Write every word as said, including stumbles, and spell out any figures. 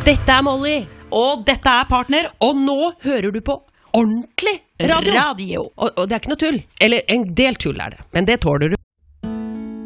Dette er Molly. Og dette er Partner. Og nå hører du på ordentlig radio. Radio. Og, og det er ikke noe tull. Eller en del tull er det, men det tåler du.